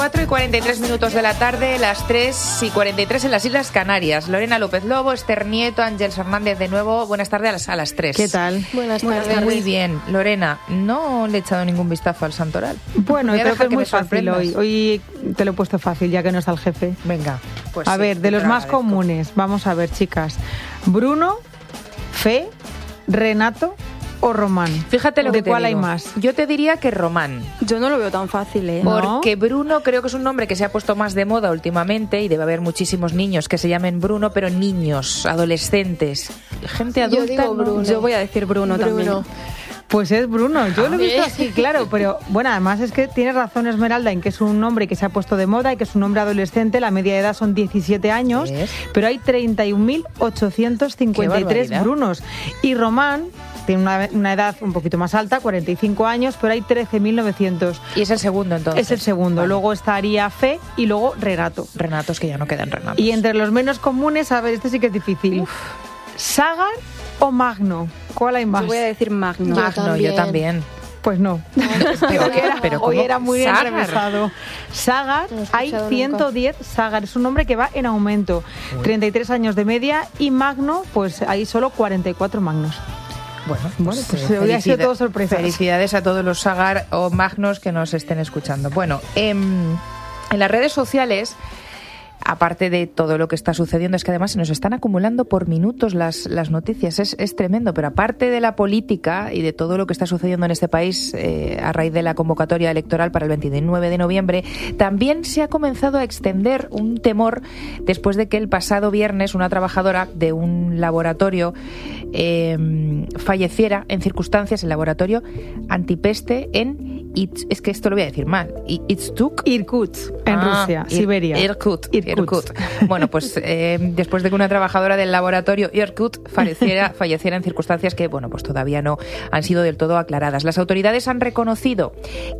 4:43 de la tarde, las 3:43 en las Islas Canarias. Lorena López Lobo, Esther Nieto, Ángeles Hernández de nuevo. Buenas tardes a las 3. ¿Qué tal? Buenas tardes. Muy bien. Lorena, no le he echado ningún vistazo al santoral. Bueno, creo que es muy fácil hoy. Hoy te lo he puesto fácil, ya que no está el jefe. Venga, pues a sí, ver, de los más agradezco. comunes, vamos a ver, chicas. Bruno, Fe, Renato o Román. Fíjate lo que ¿De te cuál digo. hay más? Yo te diría que Román. Yo no lo veo tan fácil, ¿eh? No. Porque Bruno creo que es un nombre que se ha puesto más de moda últimamente y debe haber muchísimos niños que se llamen Bruno, pero niños, adolescentes, gente adulta. Yo digo Bruno. Yo voy a decir Bruno también. Pues es Bruno, yo lo he visto así, claro, pero bueno, además es que tienes razón Esmeralda en que es un nombre que se ha puesto de moda y que es un nombre adolescente, la media de edad son 17 años, ¿Ves? pero hay 31.853 Brunos. Y Román tiene una edad un poquito más alta, 45 años, pero hay 13.900. Y es el segundo entonces. Es el segundo, Vale. luego estaría Fe y luego Renato. Renatos, que ya no quedan Renatos. Y entre los menos comunes, a ver, este sí que es difícil. ¿Sagar o Magno? ¿Cuál hay más? Yo voy a decir Magno. Magno, yo también. Pues no. Pero Hoy ¿cómo? era muy Sagar. enrevesado. Sagar, No he hay escuchado 110 Sagar. Es un nombre que va en aumento. 33 años de media. Y Magno, pues hay solo 44 Magnos. Bueno, pues hoy ha sido todo sorpresas. Felicidades a todos los Sagar o Magnos que nos estén escuchando. Bueno, en las redes sociales, aparte de todo lo que está sucediendo, es que además se nos están acumulando por minutos las noticias. Es tremendo, pero aparte de la política y de todo lo que está sucediendo en este país a raíz de la convocatoria electoral para el 29 de noviembre, también se ha comenzado a extender un temor después de que el pasado viernes una trabajadora de un laboratorio falleciera en circunstancias, el laboratorio antipeste en es que esto lo voy a decir mal, Irkutsk, en Rusia, Siberia. Irkutsk. Bueno, pues después de que una trabajadora del laboratorio Irkutsk falleciera en circunstancias que, bueno, pues todavía no han sido del todo aclaradas. Las autoridades han reconocido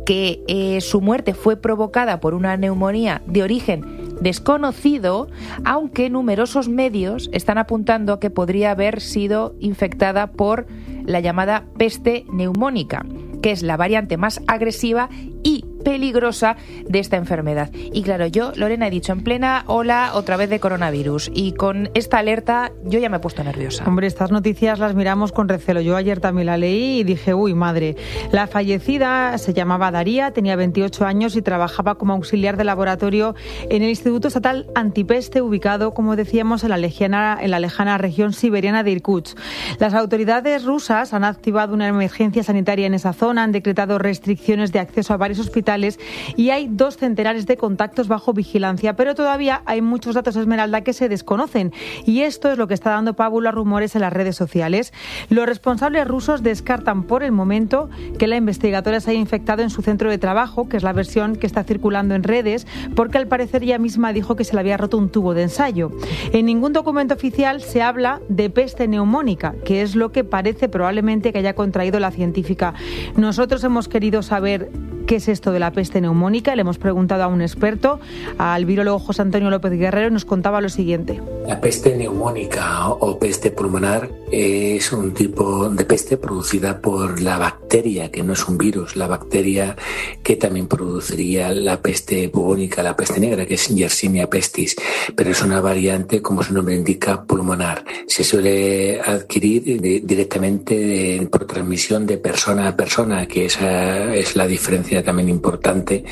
que su muerte fue provocada por una neumonía de origen desconocido, aunque numerosos medios están apuntando a que podría haber sido infectada por la llamada peste neumónica, que es la variante más agresiva y peligrosa de esta enfermedad. Y claro, yo, Lorena, he dicho en plena ola otra vez de coronavirus, y con esta alerta yo ya me he puesto nerviosa. Hombre, estas noticias las miramos con recelo. Yo ayer también la leí y dije, uy, madre. La fallecida se llamaba Daría, tenía 28 años y trabajaba como auxiliar de laboratorio en el Instituto Estatal Antipeste, ubicado, como decíamos, en la lejana región siberiana de Irkutsk. Las autoridades rusas han activado una emergencia sanitaria en esa zona, han decretado restricciones de acceso a varios hospitales y hay 2 centenares de contactos bajo vigilancia, pero todavía hay muchos datos, Esmeralda, que se desconocen, y esto es lo que está dando pábulo a rumores en las redes sociales. Los responsables rusos descartan por el momento que la investigadora se haya infectado en su centro de trabajo, que es la versión que está circulando en redes, porque al parecer ella misma dijo que se le había roto un tubo de ensayo. En ningún documento oficial se habla de peste neumónica, que es lo que parece probablemente que haya contraído la científica. Nosotros hemos querido saber qué es esto de la peste neumónica. Le hemos preguntado a un experto, al virólogo José Antonio López Guerrero, y nos contaba lo siguiente. La peste neumónica o peste pulmonar es un tipo de peste producida por la bacteria, que no es un virus, la bacteria que también produciría la peste bubónica, la peste negra, que es Yersinia pestis, pero es una variante, como su nombre indica, pulmonar. Se suele adquirir directamente por transmisión de persona a persona, que esa es la diferencia también importante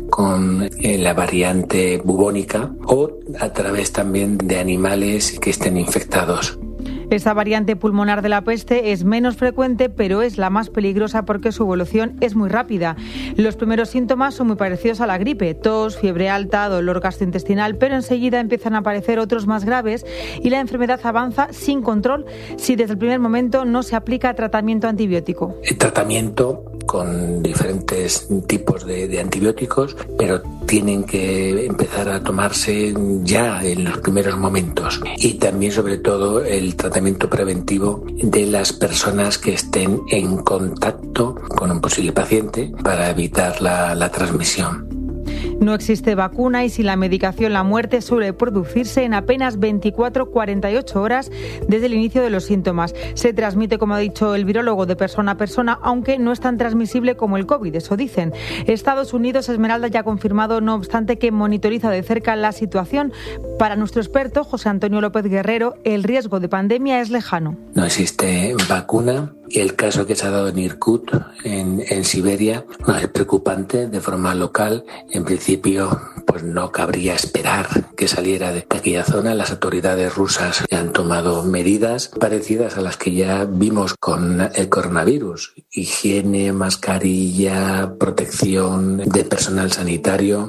con la variante bubónica, o a través también de animales que estén infectados. Esta variante pulmonar de la peste es menos frecuente, pero es la más peligrosa porque su evolución es muy rápida. Los primeros síntomas son muy parecidos a la gripe: tos, fiebre alta, dolor gastrointestinal, pero enseguida empiezan a aparecer otros más graves y la enfermedad avanza sin control si desde el primer momento no se aplica tratamiento antibiótico. El tratamiento con diferentes tipos de antibióticos, pero tienen que empezar a tomarse ya en los primeros momentos. Y también, sobre todo, el tratamiento preventivo de las personas que estén en contacto con un posible paciente para evitar la transmisión. No existe vacuna y sin la medicación la muerte suele producirse en apenas 24-48 horas desde el inicio de los síntomas. Se transmite, como ha dicho el virólogo, de persona a persona, aunque no es tan transmisible como el COVID, eso dicen. Estados Unidos, Esmeralda, ya ha confirmado, no obstante, que monitoriza de cerca la situación. Para nuestro experto, José Antonio López Guerrero, el riesgo de pandemia es lejano. No existe vacuna y el caso que se ha dado en Irkut, en Siberia, no es preocupante de forma local. En principio, pues no cabría esperar que saliera de aquella zona. Las autoridades rusas han tomado medidas parecidas a las que ya vimos con el coronavirus. Higiene, mascarilla, protección de personal sanitario.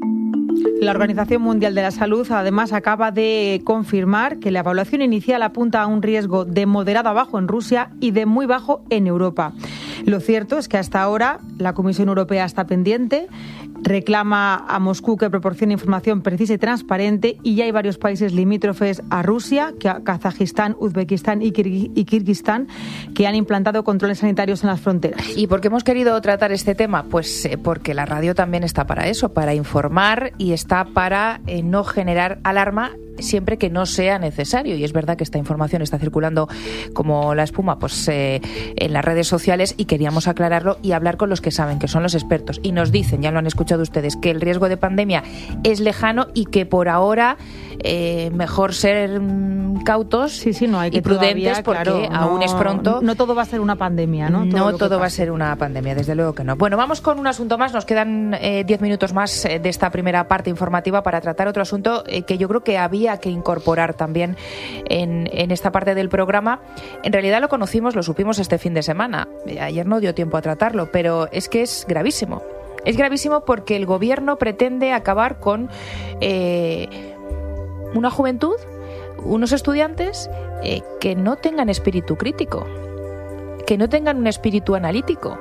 La Organización Mundial de la Salud, además, acaba de confirmar que la evaluación inicial apunta a un riesgo de moderado a bajo en Rusia y de muy bajo en Europa. Lo cierto es que hasta ahora la Comisión Europea está pendiente, reclama a Moscú que proporcione información precisa y transparente, y ya hay varios países limítrofes a Rusia, Kazajistán, Uzbekistán y Kirguistán, que han implantado controles sanitarios en las fronteras. ¿Y por qué hemos querido tratar este tema? Pues porque la radio también está para eso, para informar, y está para no generar alarma siempre que no sea necesario. Y es verdad que esta información está circulando como la espuma pues en las redes sociales, y queríamos aclararlo y hablar con los que saben, que son los expertos. Y nos dicen, ya lo han escuchado ustedes, que el riesgo de pandemia es lejano y que por ahora mejor ser cautos no hay que y prudentes, porque claro, aún es pronto. No todo va a ser una pandemia, ¿no? No todo va a ser una pandemia, desde luego que no. Bueno, vamos con un asunto más. Nos quedan 10 minutos más de esta primera parte informativa para tratar otro asunto que yo creo que había que incorporar también en esta parte del programa. En realidad lo conocimos, lo supimos este fin de semana. Ayer no dio tiempo a tratarlo, pero es que es gravísimo. Es gravísimo porque el gobierno pretende acabar con una juventud, unos estudiantes que no tengan espíritu crítico, que no tengan un espíritu analítico.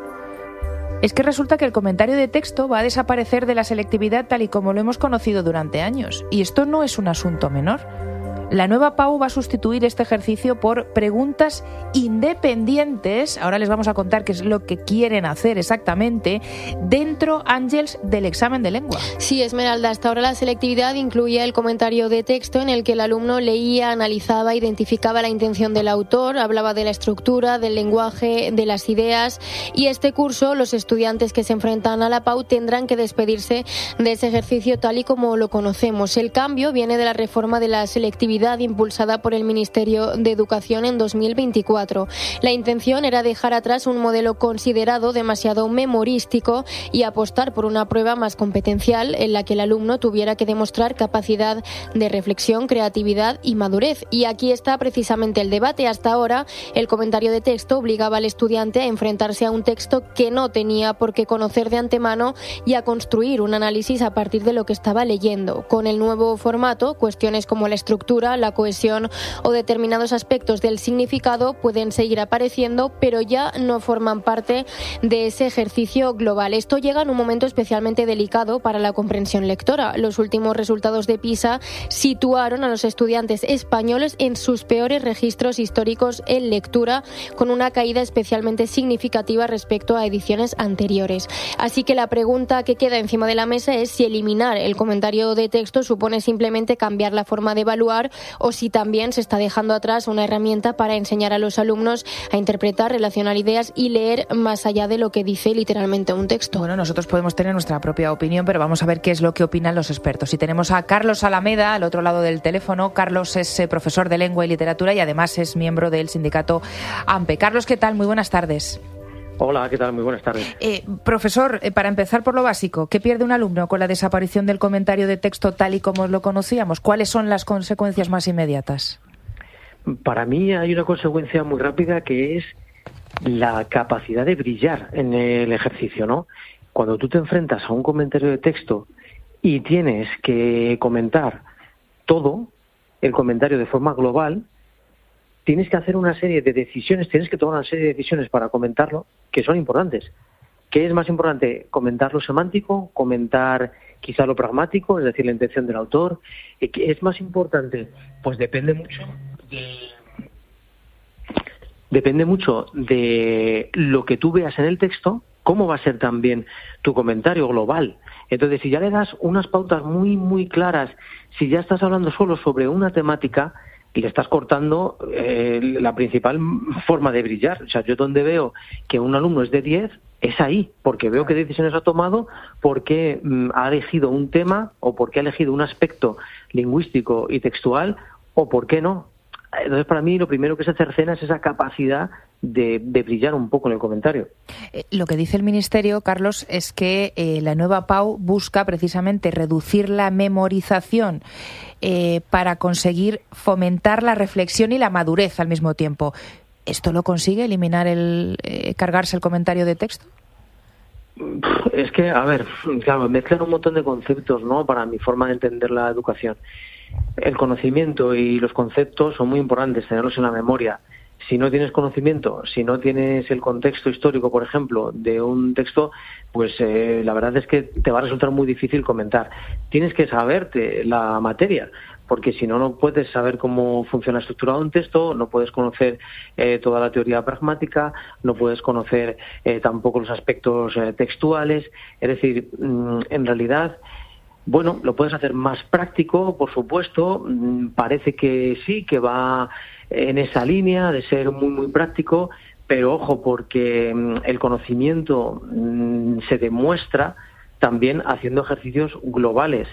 Es que resulta que el comentario de texto va a desaparecer de la selectividad tal y como lo hemos conocido durante años. Y esto no es un asunto menor. La nueva PAU va a sustituir este ejercicio por preguntas independientes. Ahora les vamos a contar qué es lo que quieren hacer exactamente dentro, Ángeles, del examen de lengua. Sí, Esmeralda, hasta ahora la selectividad incluía el comentario de texto en el que el alumno leía, analizaba, identificaba la intención del autor, hablaba de la estructura, del lenguaje, de las ideas, y este curso los estudiantes que se enfrentan a la PAU tendrán que despedirse de ese ejercicio tal y como lo conocemos. El cambio viene de la reforma de la selectividad impulsada por el Ministerio de Educación en 2024. La intención era dejar atrás un modelo considerado demasiado memorístico y apostar por una prueba más competencial en la que el alumno tuviera que demostrar capacidad de reflexión, creatividad y madurez. Y aquí está precisamente el debate. Hasta ahora, el comentario de texto obligaba al estudiante a enfrentarse a un texto que no tenía por qué conocer de antemano y a construir un análisis a partir de lo que estaba leyendo. Con el nuevo formato, cuestiones como la estructura, la cohesión o determinados aspectos del significado pueden seguir apareciendo, pero ya no forman parte de ese ejercicio global. Esto llega en un momento especialmente delicado para la comprensión lectora. Los últimos resultados de PISA situaron a los estudiantes españoles en sus peores registros históricos en lectura, con una caída especialmente significativa respecto a ediciones anteriores. Así que la pregunta que queda encima de la mesa es si eliminar el comentario de texto supone simplemente cambiar la forma de evaluar, o si también se está dejando atrás una herramienta para enseñar a los alumnos a interpretar, relacionar ideas y leer más allá de lo que dice literalmente un texto. Bueno, nosotros podemos tener nuestra propia opinión, pero vamos a ver qué es lo que opinan los expertos. Y tenemos a Carlos Alameda al otro lado del teléfono. Carlos es profesor de Lengua y Literatura y además es miembro del sindicato AMPE. Carlos, ¿qué tal? Muy buenas tardes. Hola, ¿qué tal? Muy buenas tardes. Profesor, para empezar por lo básico, ¿qué pierde un alumno con la desaparición del comentario de texto tal y como lo conocíamos? ¿Cuáles son las consecuencias más inmediatas? Para mí hay una consecuencia muy rápida, que es la capacidad de brillar en el ejercicio, ¿no? Cuando tú te enfrentas a un comentario de texto y tienes que comentar todo el comentario de forma global, tienes que hacer una serie de decisiones, tienes que tomar una serie de decisiones para comentarlo, que son importantes. ¿Qué es más importante? ¿Comentar lo semántico? ¿Comentar quizá lo pragmático, es decir, la intención del autor? ¿Qué es más importante? Pues depende mucho de lo que tú veas en el texto, cómo va a ser también tu comentario global. Entonces, si ya le das unas pautas muy, muy claras, si ya estás hablando solo sobre una temática, le estás cortando la principal forma de brillar. O sea, yo donde veo que un alumno es de 10, es ahí, porque veo qué decisiones ha tomado, porque ha elegido un tema, o porque ha elegido un aspecto lingüístico y textual, o por qué no. Entonces, para mí, lo primero que se cercena es esa capacidad de brillar un poco en el comentario. Lo que dice el Ministerio, Carlos, es que la nueva PAU busca precisamente reducir la memorización para conseguir fomentar la reflexión y la madurez al mismo tiempo. ¿Esto lo consigue, eliminar cargarse el comentario de texto? Es que, a ver, claro, mezclan un montón de conceptos, ¿no?, para mi forma de entender la educación. El conocimiento y los conceptos son muy importantes, tenerlos en la memoria. Si no tienes conocimiento, si no tienes el contexto histórico, por ejemplo, de un texto, pues la verdad es que te va a resultar muy difícil comentar. Tienes que saberte la materia, porque si no, no puedes saber cómo funciona estructurado un texto, no puedes conocer toda la teoría pragmática, no puedes conocer tampoco los aspectos textuales. Es decir, en realidad, bueno, lo puedes hacer más práctico, por supuesto. Parece que sí, que va en esa línea de ser muy, muy práctico, pero ojo, porque el conocimiento se demuestra también haciendo ejercicios globales.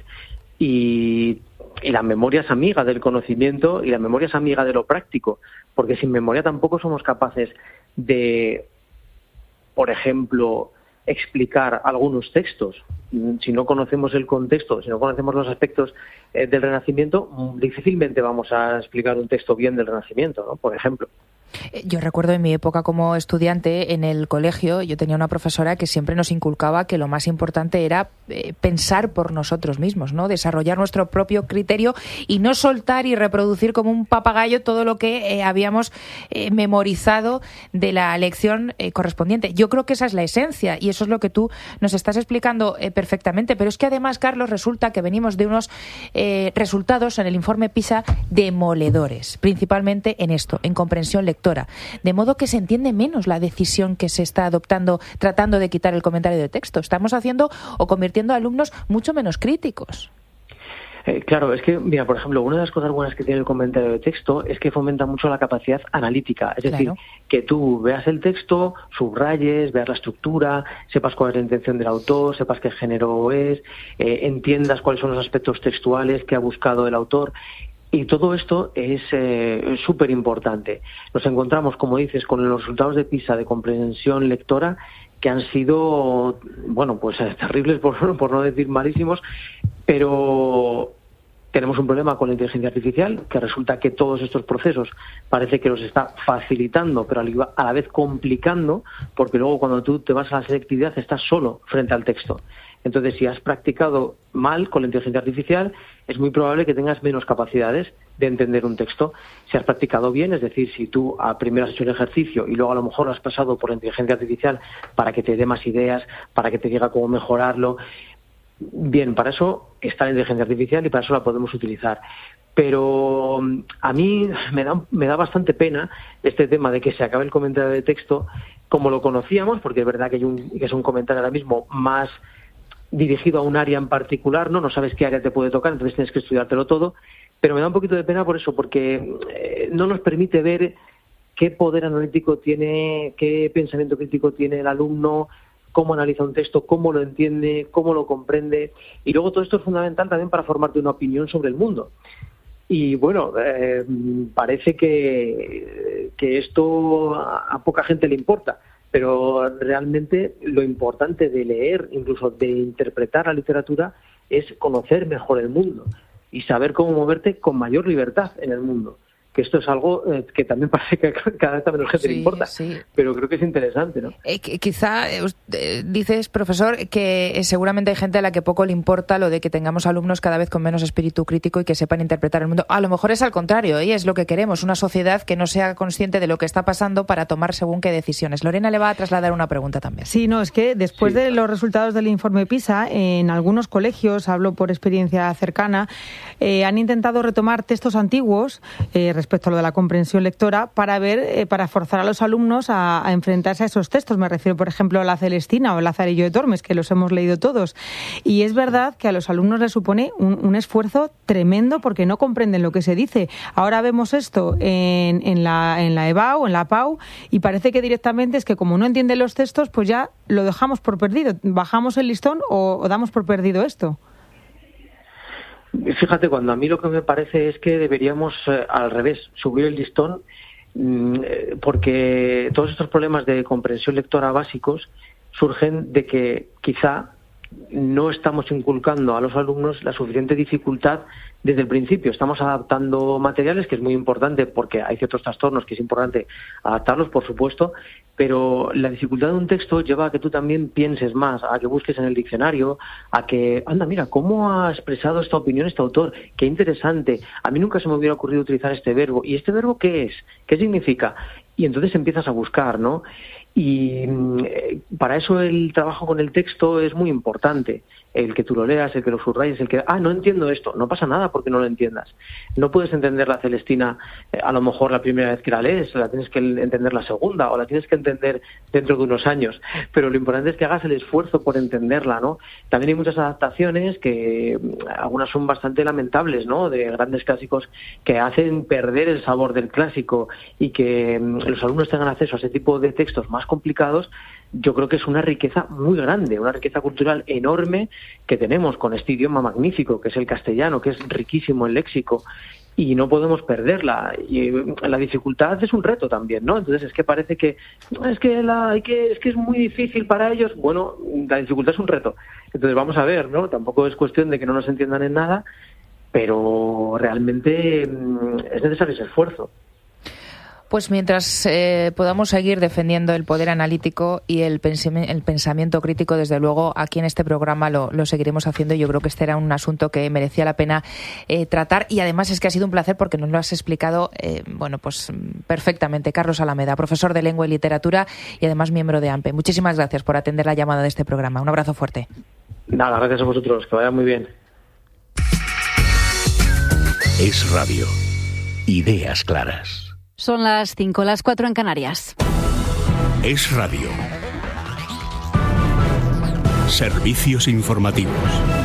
Y la memoria es amiga del conocimiento y la memoria es amiga de lo práctico, porque sin memoria tampoco somos capaces de, por ejemplo, explicar algunos textos. Si no conocemos el contexto, si no conocemos los aspectos del Renacimiento, difícilmente vamos a explicar un texto bien del Renacimiento, ¿no?, por ejemplo. Yo recuerdo en mi época como estudiante en el colegio, yo tenía una profesora que siempre nos inculcaba que lo más importante era pensar por nosotros mismos, ¿no?, desarrollar nuestro propio criterio y no soltar y reproducir como un papagayo todo lo que habíamos memorizado de la lección correspondiente. Yo creo que esa es la esencia y eso es lo que tú nos estás explicando perfectamente, pero es que además, Carlos, resulta que venimos de unos resultados en el informe PISA demoledores, principalmente en esto, en comprensión lectora. De modo que se entiende menos la decisión que se está adoptando tratando de quitar el comentario de texto. Estamos haciendo o convirtiendo a alumnos mucho menos críticos. Claro, es que, mira, por ejemplo, una de las cosas buenas que tiene el comentario de texto es que fomenta mucho la capacidad analítica. Es decir, que tú veas el texto, subrayes, veas la estructura, sepas cuál es la intención del autor, sepas qué género es, entiendas cuáles son los aspectos textuales que ha buscado el autor. Y todo esto es súper importante. Nos encontramos, como dices, con los resultados de PISA de comprensión lectora que han sido, bueno, pues terribles, por no decir malísimos, pero tenemos un problema con la inteligencia artificial, que resulta que todos estos procesos parece que los está facilitando, pero a la vez complicando, porque luego cuando tú te vas a la selectividad estás solo frente al texto. Entonces, si has practicado mal con la inteligencia artificial, es muy probable que tengas menos capacidades de entender un texto. Si has practicado bien, es decir, si tú primero has hecho el ejercicio y luego a lo mejor lo has pasado por la inteligencia artificial para que te dé más ideas, para que te diga cómo mejorarlo, bien, para eso está la inteligencia artificial y para eso la podemos utilizar. Pero a mí me da bastante pena este tema de que se acabe el comentario de texto como lo conocíamos, porque es verdad que es un comentario ahora mismo más dirigido a un área en particular, no sabes qué área te puede tocar, entonces tienes que estudiártelo todo, pero me da un poquito de pena por eso, porque no nos permite ver qué poder analítico tiene, qué pensamiento crítico tiene el alumno, cómo analiza un texto, cómo lo entiende, cómo lo comprende, y luego todo esto es fundamental también para formarte una opinión sobre el mundo. Y bueno, parece que esto a poca gente le importa, pero realmente lo importante de leer, incluso de interpretar la literatura, es conocer mejor el mundo y saber cómo moverte con mayor libertad en el mundo. Que esto es algo que también parece que cada vez a menos gente le importa, pero creo que es interesante, ¿no? Quizá dices, profesor, que seguramente hay gente a la que poco le importa lo de que tengamos alumnos cada vez con menos espíritu crítico y que sepan interpretar el mundo. A lo mejor es al contrario, y es lo que queremos, una sociedad que no sea consciente de lo que está pasando para tomar según qué decisiones. Lorena le va a trasladar una pregunta también. Sí, no, es que después de los resultados del informe PISA, en algunos colegios, hablo por experiencia cercana, han intentado retomar textos antiguos, respecto a lo de la comprensión lectora para forzar a los alumnos a enfrentarse a esos textos. Me refiero, por ejemplo, a la Celestina o el Lazarillo de Tormes, que los hemos leído todos. Y es verdad que a los alumnos les supone un esfuerzo tremendo porque no comprenden lo que se dice. Ahora vemos esto en la EBAU, en la PAU, y parece que directamente es que como no entienden los textos, pues ya lo dejamos por perdido. Bajamos el listón o damos por perdido esto. Fíjate, cuando a mí lo que me parece es que deberíamos al revés, subir el listón, porque todos estos problemas de comprensión lectora básicos surgen de que quizá no estamos inculcando a los alumnos la suficiente dificultad desde el principio. Estamos adaptando materiales, que es muy importante porque hay ciertos trastornos que es importante adaptarlos, por supuesto, pero la dificultad de un texto lleva a que tú también pienses más, a que busques en el diccionario, a que, anda, mira, ¿cómo ha expresado esta opinión este autor? Qué interesante. A mí nunca se me hubiera ocurrido utilizar este verbo. ¿Y este verbo qué es? ¿Qué significa? Y entonces empiezas a buscar, ¿no? Y para eso el trabajo con el texto es muy importante. El que tú lo leas, el que lo subrayes, el que... no entiendo esto. No pasa nada porque no lo entiendas. No puedes entender la Celestina a lo mejor la primera vez que la lees, la tienes que entender la segunda o la tienes que entender dentro de unos años. Pero lo importante es que hagas el esfuerzo por entenderla, ¿no? También hay muchas adaptaciones que algunas son bastante lamentables, ¿no? De grandes clásicos que hacen perder el sabor del clásico y que los alumnos tengan acceso a ese tipo de textos más complicados. Yo creo que es una riqueza muy grande, una riqueza cultural enorme que tenemos con este idioma magnífico que es el castellano, que es riquísimo en léxico y no podemos perderla. Y la dificultad es un reto también, ¿no? Entonces es que parece que es que es muy difícil para ellos. Bueno, la dificultad es un reto. Entonces vamos a ver, ¿no? Tampoco es cuestión de que no nos entiendan en nada, pero realmente es necesario ese esfuerzo. Pues mientras podamos seguir defendiendo el poder analítico y el pensamiento crítico, desde luego aquí en este programa lo seguiremos haciendo. Yo creo que este era un asunto que merecía la pena tratar y además es que ha sido un placer porque nos lo has explicado pues perfectamente. Carlos Alameda, profesor de Lengua y Literatura y además miembro de AMPE. Muchísimas gracias por atender la llamada de este programa. Un abrazo fuerte. Nada, gracias a vosotros. Que vaya muy bien. Es Radio. Ideas claras. Son las 5, las 4 en Canarias. Es Radio. Servicios informativos.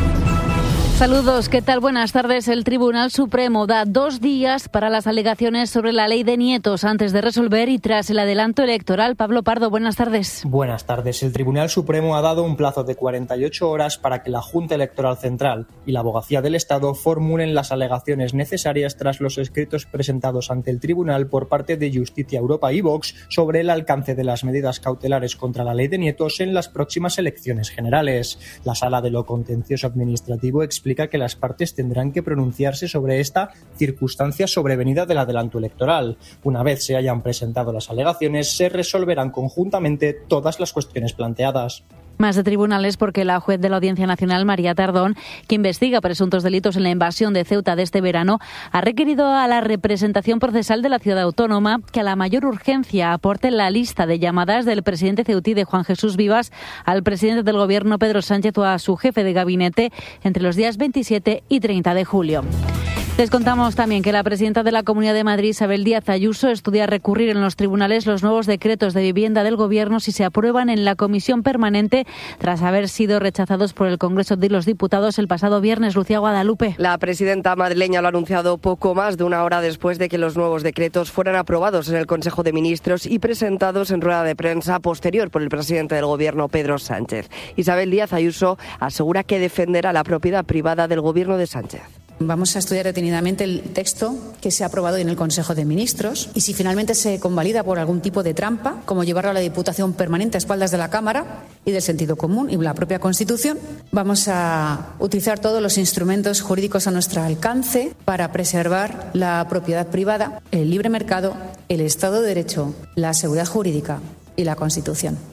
Saludos, ¿qué tal? Buenas tardes. El Tribunal Supremo da 2 días para las alegaciones sobre la ley de nietos antes de resolver y tras el adelanto electoral. Pablo Pardo, buenas tardes. Buenas tardes. El Tribunal Supremo ha dado un plazo de 48 horas para que la Junta Electoral Central y la Abogacía del Estado formulen las alegaciones necesarias tras los escritos presentados ante el Tribunal por parte de Justicia Europa y Vox sobre el alcance de las medidas cautelares contra la ley de nietos en las próximas elecciones generales. La Sala de lo Contencioso Administrativo explica que las partes tendrán que pronunciarse sobre esta circunstancia sobrevenida del adelanto electoral. Una vez se hayan presentado las alegaciones, se resolverán conjuntamente todas las cuestiones planteadas. Más de tribunales porque la juez de la Audiencia Nacional, María Tardón, que investiga presuntos delitos en la invasión de Ceuta de este verano, ha requerido a la representación procesal de la ciudad autónoma que a la mayor urgencia aporte la lista de llamadas del presidente ceutí de Juan Jesús Vivas al presidente del Gobierno, Pedro Sánchez, o a su jefe de gabinete entre los días 27 y 30 de julio. Les contamos también que la presidenta de la Comunidad de Madrid, Isabel Díaz Ayuso, estudia recurrir en los tribunales los nuevos decretos de vivienda del Gobierno si se aprueban en la comisión permanente tras haber sido rechazados por el Congreso de los Diputados el pasado viernes. Lucía Guadalupe. La presidenta madrileña lo ha anunciado poco más de una hora después de que los nuevos decretos fueran aprobados en el Consejo de Ministros y presentados en rueda de prensa posterior por el presidente del Gobierno, Pedro Sánchez. Isabel Díaz Ayuso asegura que defenderá la propiedad privada del Gobierno de Sánchez. Vamos a estudiar detenidamente el texto que se ha aprobado en el Consejo de Ministros y si finalmente se convalida por algún tipo de trampa, como llevarlo a la Diputación Permanente a espaldas de la Cámara y del sentido común y la propia Constitución, vamos a utilizar todos los instrumentos jurídicos a nuestro alcance para preservar la propiedad privada, el libre mercado, el Estado de Derecho, la seguridad jurídica y la Constitución.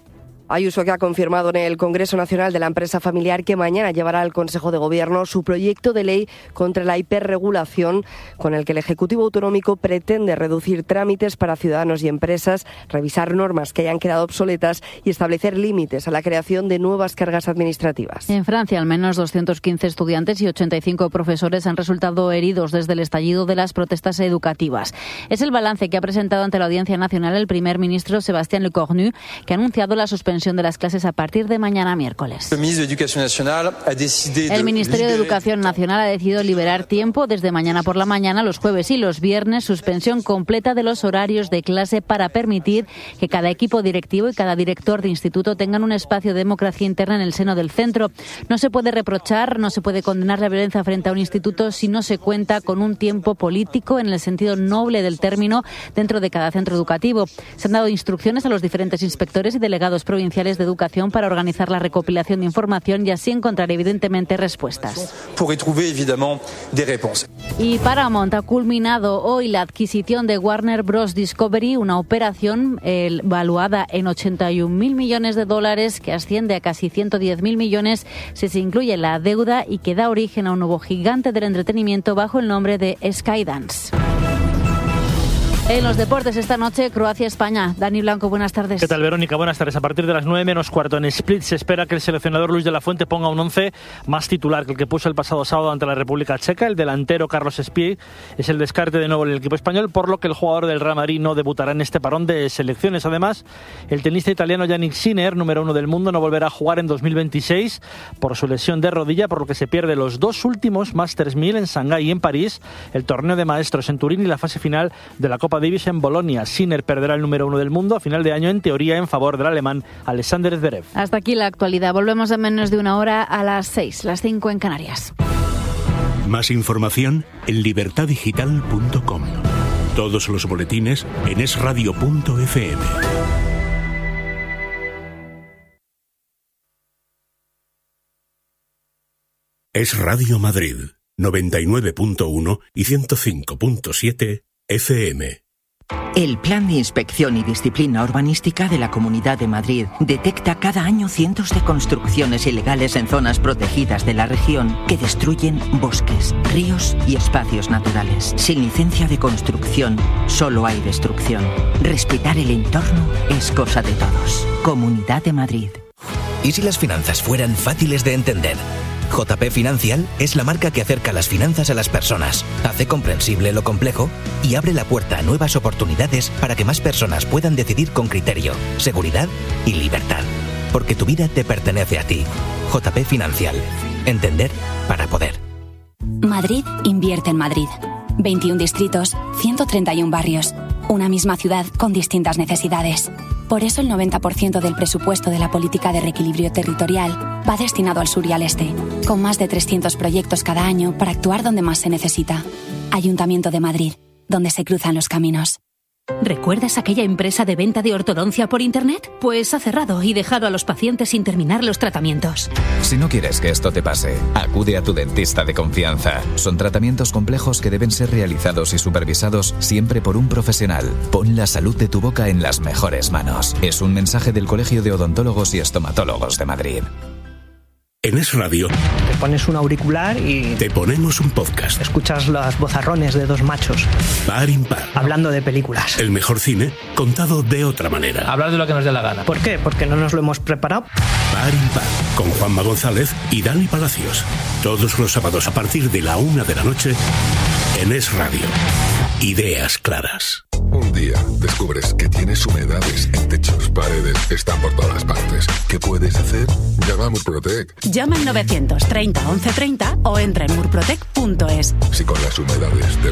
Ayuso, que ha confirmado en el Congreso Nacional de la Empresa Familiar que mañana llevará al Consejo de Gobierno su proyecto de ley contra la hiperregulación, con el que el Ejecutivo Autonómico pretende reducir trámites para ciudadanos y empresas, revisar normas que hayan quedado obsoletas y establecer límites a la creación de nuevas cargas administrativas. En Francia, al menos 215 estudiantes y 85 profesores han resultado heridos desde el estallido de las protestas educativas. Es el balance que ha presentado ante la Audiencia Nacional el primer ministro Sébastien Lecornu, que ha anunciado la suspensión de las clases a partir de mañana miércoles. El Ministerio de Educación Nacional ha decidido liberar tiempo desde mañana por la mañana, los jueves y los viernes, suspensión completa de los horarios de clase para permitir que cada equipo directivo y cada director de instituto tengan un espacio de democracia interna en el seno del centro. No se puede reprochar, no se puede condenar la violencia frente a un instituto si no se cuenta con un tiempo político en el sentido noble del término dentro de cada centro educativo. Se han dado instrucciones a los diferentes inspectores y delegados provinciales de educación para organizar la recopilación de información y así encontrar evidentemente respuestas. Y Paramount ha culminado hoy la adquisición de Warner Bros. Discovery, una operación valuada en $81.000 millones que asciende a casi 110.000 millones si se incluye la deuda y que da origen a un nuevo gigante del entretenimiento bajo el nombre de Skydance. En los deportes esta noche, Croacia-España. Dani Blanco, buenas tardes. ¿Qué tal, Verónica? Buenas tardes. A partir de las 9:45 en Split se espera que el seleccionador Luis de la Fuente ponga un 11 más titular que el que puso el pasado sábado ante la República Checa. El delantero Carlos Espí es el descarte de nuevo en el equipo español, por lo que el jugador del Real Madrid no debutará en este parón de selecciones. Además, el tenista italiano Jannik Sinner, número 1 del mundo, no volverá a jugar en 2026 por su lesión de rodilla, por lo que se pierde los dos últimos Masters 1000 en Shanghái y en París, el torneo de maestros en Turín y la fase final de la Copa Davis en Bolonia. Sinner perderá el número 1 del mundo a final de año, en teoría en favor del alemán Alexander Zverev. Hasta aquí la actualidad. Volvemos en menos de una hora a las 6, las 5 en Canarias. Más información en libertadigital.com. Todos los boletines en esradio.fm. Es Radio Madrid, 99.1 y 105.7 FM. El Plan de Inspección y Disciplina Urbanística de la Comunidad de Madrid detecta cada año cientos de construcciones ilegales en zonas protegidas de la región que destruyen bosques, ríos y espacios naturales. Sin licencia de construcción, solo hay destrucción. Respetar el entorno es cosa de todos. Comunidad de Madrid. ¿Y si las finanzas fueran fáciles de entender? JP Financial es la marca que acerca las finanzas a las personas, hace comprensible lo complejo y abre la puerta a nuevas oportunidades para que más personas puedan decidir con criterio, seguridad y libertad. Porque tu vida te pertenece a ti. JP Financial. Entender para poder. Madrid invierte en Madrid. 21 distritos, 131 barrios. Una misma ciudad con distintas necesidades. Por eso el 90% del presupuesto de la política de reequilibrio territorial va destinado al sur y al este, con más de 300 proyectos cada año para actuar donde más se necesita. Ayuntamiento de Madrid, donde se cruzan los caminos. ¿Recuerdas aquella empresa de venta de ortodoncia por Internet? Pues ha cerrado y dejado a los pacientes sin terminar los tratamientos. Si no quieres que esto te pase, acude a tu dentista de confianza. Son tratamientos complejos que deben ser realizados y supervisados siempre por un profesional. Pon la salud de tu boca en las mejores manos. Es un mensaje del Colegio de Odontólogos y Estomatólogos de Madrid. En Es Radio te pones un auricular y te ponemos un podcast. Escuchas los vozarrones de dos machos par impar, hablando de películas. El mejor cine contado de otra manera. Hablar de lo que nos dé la gana. ¿Por qué? Porque no nos lo hemos preparado. Par impar, con Juanma González y Dani Palacios. Todos los sábados a partir de la 1 de la noche en Es Radio. Ideas claras. Un día descubres que tienes humedades en techos, paredes, están por todas partes. ¿Qué puedes hacer? Llama a Murprotec. Llama al 930 1130 o entra en murprotec.es. Si con las humedades te